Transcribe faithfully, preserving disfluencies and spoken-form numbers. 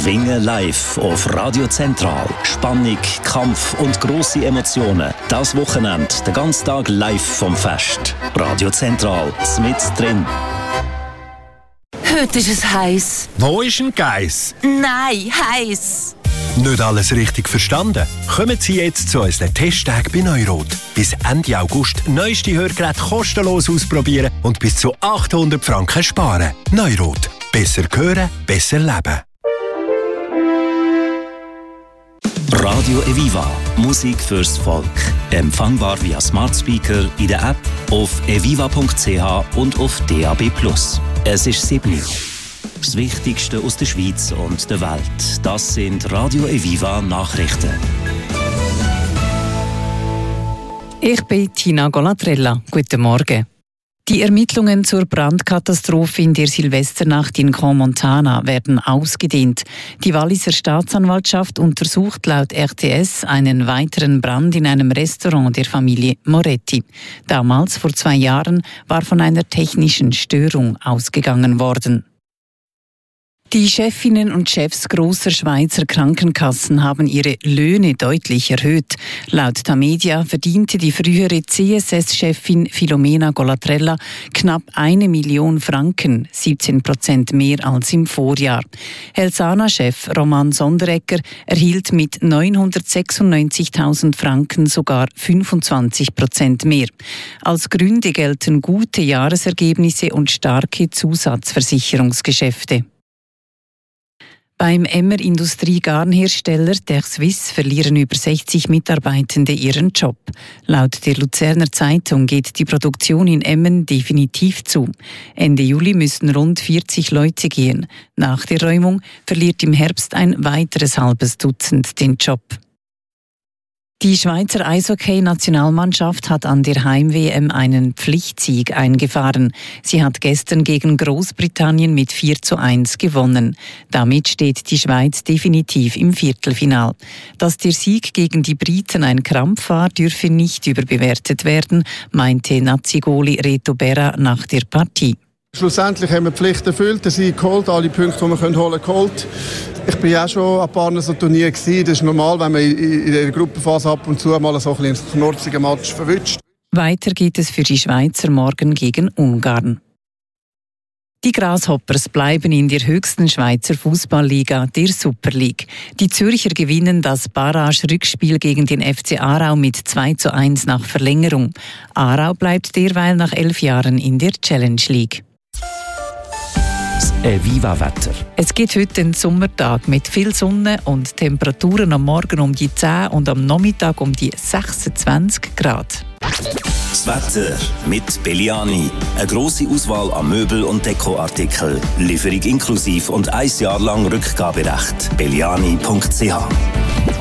Schwingen live auf Radio Zentral. Spannung, Kampf und grosse Emotionen. Das Wochenende, den ganzen Tag live vom Fest. Radio Zentral, mit drin. Heute ist es heiß. Wo ist ein Geiss? Nein, heiß. Nicht alles richtig verstanden? Kommen Sie jetzt zu unseren Testtagen bei Neurot. Bis Ende August neueste Hörgeräte kostenlos ausprobieren und bis zu achthundert Franken sparen. Neurot. Besser hören, besser leben. Radio Eviva. Musik fürs Volk. Empfangbar via Smart Speaker, in der App, auf eviva punkt c h und auf D A B plus. Es ist sieben Uhr. Das Wichtigste aus der Schweiz und der Welt. Das sind Radio Eviva Nachrichten. Ich bin Tina Golatrella. Guten Morgen. Die Ermittlungen zur Brandkatastrophe in der Silvesternacht in Crans-Montana werden ausgedehnt. Die Walliser Staatsanwaltschaft untersucht laut R T S einen weiteren Brand in einem Restaurant der Familie Moretti. Damals, vor zwei Jahren, war von einer technischen Störung ausgegangen worden. Die Chefinnen und Chefs grosser Schweizer Krankenkassen haben ihre Löhne deutlich erhöht. Laut Tamedia verdiente die frühere C S S-Chefin Filomena Golatrella knapp eine Million Franken, siebzehn Prozent mehr als im Vorjahr. Helsana-Chef Roman Sonderegger erhielt mit neunhundertsechsundneunzigtausend Franken sogar fünfundzwanzig Prozent mehr. Als Gründe gelten gute Jahresergebnisse und starke Zusatzversicherungsgeschäfte. Beim Emmer Industrie-Garnhersteller der Swiss verlieren über sechzig Mitarbeitende ihren Job. Laut der Luzerner Zeitung geht die Produktion in Emmen definitiv zu. Ende Juli müssen rund vierzig Leute gehen. Nach der Räumung verliert im Herbst ein weiteres halbes Dutzend den Job. Die Schweizer Eishockey-Nationalmannschaft hat an der Heim-W M einen Pflichtsieg eingefahren. Sie hat gestern gegen Großbritannien mit vier zu eins gewonnen. Damit steht die Schweiz definitiv im Viertelfinal. Dass der Sieg gegen die Briten ein Krampf war, dürfe nicht überbewertet werden, meinte Nazi-Goalie Reto Berra nach der Partie. Schlussendlich haben wir die Pflicht erfüllt, den Sieg geholt, alle Punkte, die wir holen können, geholt. Ich war ja schon an ein paar so Turnieren gewesen. Das ist normal, wenn man in der Gruppenphase ab und zu mal so ein bisschen einen knorzigen Match verwünscht. Weiter geht es für die Schweizer morgen gegen Ungarn. Die Grasshoppers bleiben in der höchsten Schweizer Fußballliga, der Super League. Die Zürcher gewinnen das Barrage-Rückspiel gegen den F C Aarau mit zwei zu eins nach Verlängerung. Aarau bleibt derweil nach elf Jahren in der Challenge League. Eviva-Wetter. Es gibt heute einen Sommertag mit viel Sonne und Temperaturen am Morgen um die zehn und am Nachmittag um die sechsundzwanzig Grad. Das Wetter mit Belliani. Eine grosse Auswahl an Möbel- und Dekoartikeln. Lieferung inklusive und ein Jahr lang Rückgaberecht. belliani punkt c h